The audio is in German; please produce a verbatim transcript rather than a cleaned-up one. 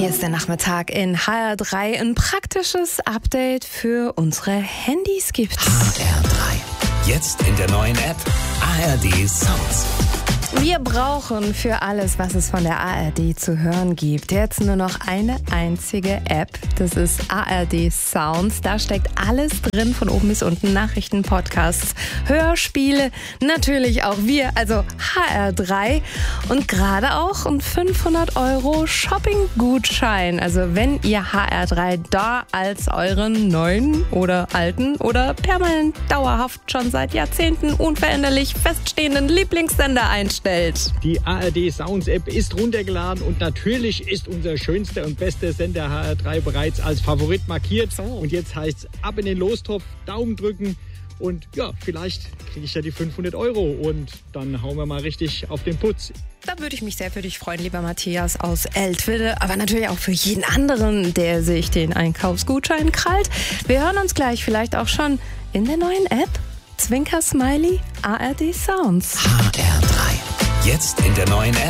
Hier ist der Nachmittag in H R drei. Ein praktisches Update für unsere Handys gibt's. H R drei. Jetzt in der neuen App A R D Sounds. Wir brauchen für alles, was es von der A R D zu hören gibt, jetzt nur noch eine einzige App. Das ist A R D Sounds. Da steckt alles drin, von oben bis unten. Nachrichten, Podcasts, Hörspiele, natürlich auch wir, also H R drei. Und gerade auch ein fünfhundert Euro Shopping-Gutschein. Also wenn ihr H R drei da als euren neuen oder alten oder permanent dauerhaft schon seit Jahrzehnten unveränderlich feststehenden Lieblingssender einstellt. Die A R D Sounds App ist runtergeladen und natürlich ist unser schönster und bester Sender H R drei bereits als Favorit markiert. So. Und jetzt heißt es ab in den Lostopf, Daumen drücken und ja, vielleicht kriege ich ja die fünfhundert Euro und dann hauen wir mal richtig auf den Putz. Da würde ich mich sehr für dich freuen, lieber Matthias aus Eltville, aber natürlich auch für jeden anderen, der sich den Einkaufsgutschein krallt. Wir hören uns gleich vielleicht auch schon in der neuen App. Zwinker Smiley, A R D Sounds. H R drei. Jetzt in der neuen App